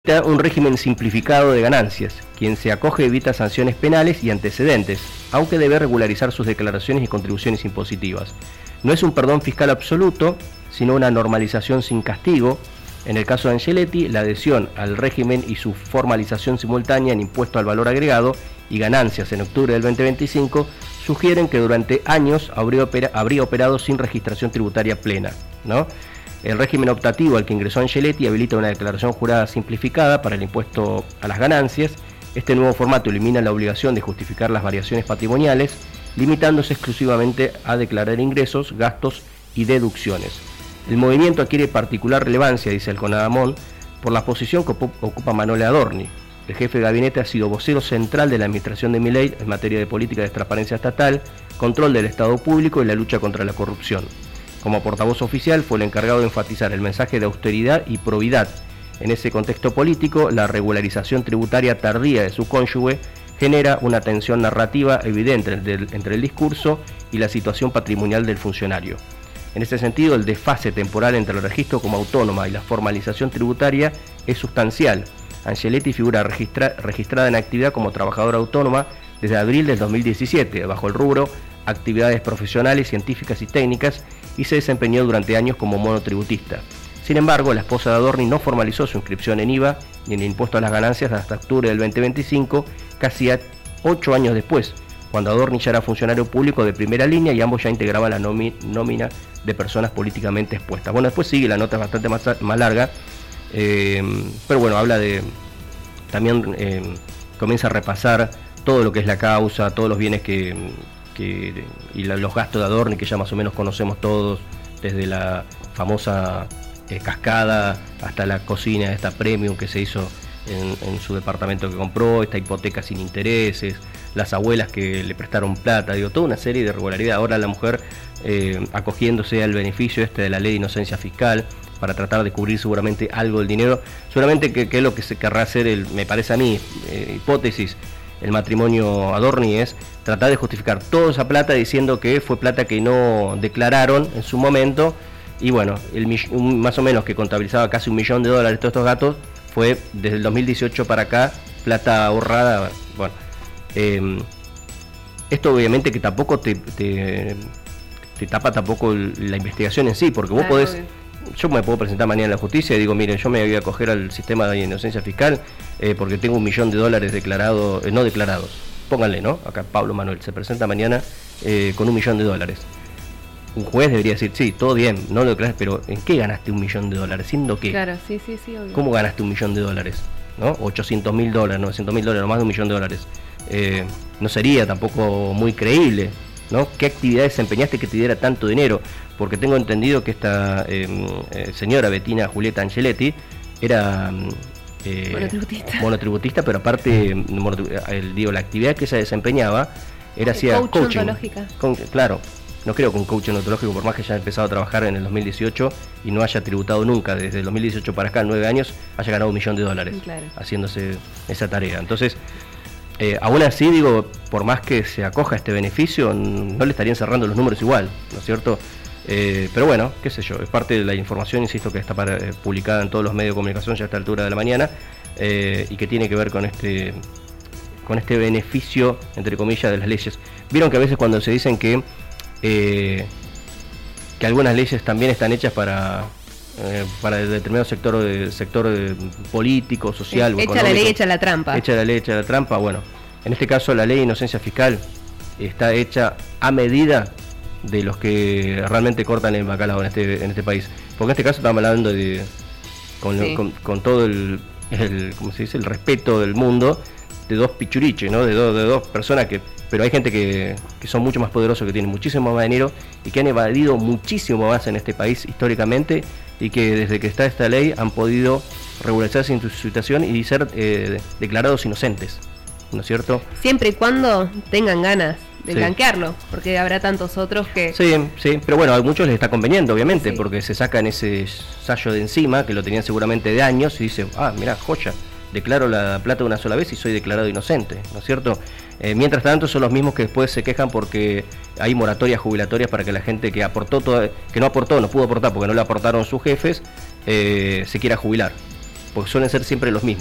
Un régimen simplificado de ganancias. Quien se acoge evita sanciones penales y antecedentes, aunque debe regularizar sus declaraciones y contribuciones impositivas. No es un perdón fiscal absoluto, sino una normalización sin castigo. En el caso de Angeletti, la adhesión al régimen y su formalización simultánea en impuesto al valor agregado y ganancias en octubre del 2025 sugieren que durante años habría operado sin registración tributaria plena, ¿no? El régimen optativo al que ingresó Angeletti habilita una declaración jurada simplificada para el impuesto a las ganancias. Este nuevo formato elimina la obligación de justificar las variaciones patrimoniales, limitándose exclusivamente a declarar ingresos, gastos y deducciones. El movimiento adquiere particular relevancia, dice el CONADAMON, por la posición que ocupa Manuel Adorni. El jefe de gabinete ha sido vocero central de la administración de Milei en materia de política de transparencia estatal, control del Estado público y la lucha contra la corrupción. Como portavoz oficial fue el encargado de enfatizar el mensaje de austeridad y probidad. En ese contexto político, la regularización tributaria tardía de su cónyuge genera una tensión narrativa evidente entre el discurso y la situación patrimonial del funcionario. En ese sentido, el desfase temporal entre el registro como autónoma y la formalización tributaria es sustancial. Angeletti figura registrada en actividad como trabajadora autónoma desde abril del 2017, bajo el rubro actividades profesionales, científicas y técnicas, y se desempeñó durante años como monotributista. Sin embargo, la esposa de Adorni no formalizó su inscripción en IVA ni en el impuesto a las ganancias hasta octubre del 2025, casi 8 años después, cuando Adorni ya era funcionario público de primera línea y ambos ya integraban la nómina de personas políticamente expuestas. Bueno, después sigue, la nota es bastante más larga, pero bueno, habla de... También comienza a repasar todo lo que es la causa, todos los bienes los gastos de Adorni, que ya más o menos conocemos todos, desde la famosa cascada hasta la cocina esta premium que se hizo en su departamento que compró, esta hipoteca sin intereses, las abuelas que le prestaron plata, toda una serie de irregularidades. Ahora la mujer acogiéndose al beneficio de la ley de inocencia fiscal para tratar de cubrir seguramente algo del dinero, seguramente que es lo que se querrá hacer, me parece a mí, hipótesis, el matrimonio Adorni es tratar de justificar toda esa plata diciendo que fue plata que no declararon en su momento, y bueno, más o menos que contabilizaba casi $1 millón todos estos gastos, fue desde el 2018 para acá, plata ahorrada. Bueno, esto obviamente que tampoco te tapa tampoco la investigación en sí, porque vos podés... Yo me puedo presentar mañana en la justicia y digo, miren, yo me voy a acoger al sistema de inocencia fiscal porque tengo $1 millón declarados, no declarados. Pónganle, ¿no? Acá Pablo Manuel se presenta mañana con $1 millón. Un juez debería decir, sí, todo bien, no lo declaras, pero ¿en qué ganaste $1 millón? ¿Siendo qué? Claro, sí, obvio. ¿Cómo ganaste $1 millón? ¿No? $800.000, $900.000, más de $1 millón. No sería tampoco muy creíble, ¿no? ¿Qué actividades desempeñaste que te diera tanto dinero? Porque tengo entendido que esta señora Bettina Julieta Angeletti era monotributista, pero aparte, la actividad que ella desempeñaba era hacía coaching. Claro, no creo que un coaching ontológico, por más que haya empezado a trabajar en el 2018 y no haya tributado nunca, desde el 2018 para acá, 9 años, haya ganado $1 millón claro, haciéndose esa tarea. Entonces, aún así, digo, por más que se acoja a este beneficio, no le estarían cerrando los números igual, ¿no es cierto? Pero bueno, qué sé yo, es parte de la información, insisto, que está publicada en todos los medios de comunicación ya a esta altura de la mañana, y que tiene que ver con este beneficio, entre comillas, de las leyes. Vieron que a veces cuando se dicen que algunas leyes también están hechas para determinado sector político, social o económico. Echa la ley, echa la trampa. Echa la ley, echa la trampa. Bueno, en este caso la ley de inocencia fiscal está hecha a medida de los que realmente cortan el bacalao en este país. Porque en este caso estamos hablando de con todo el ¿cómo se dice? El respeto del mundo, de dos pichuriches, ¿no? De dos personas pero hay gente que son mucho más poderosos, que tienen muchísimo más dinero y que han evadido muchísimo más en este país históricamente, y que desde que está esta ley han podido regularizarse en su situación y ser declarados inocentes, ¿no es cierto? Siempre y cuando tengan ganas de blanquearlo, porque habrá tantos otros que... Sí, pero bueno, a muchos les está conveniendo, obviamente, porque se sacan ese sallo de encima, que lo tenían seguramente de años, y dicen, mirá, joya, declaro la plata una sola vez y soy declarado inocente, ¿no es cierto? Mientras tanto, son los mismos que después se quejan porque hay moratorias jubilatorias para que la gente que aportó, no pudo aportar porque no le aportaron sus jefes, se quiera jubilar. porque suelen ser siempre los mismos.